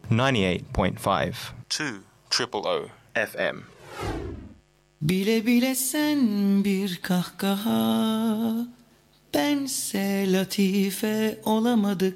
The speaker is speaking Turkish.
98.5 2 FM. Bile bile sen bir kahkaha, bense latife olamadık.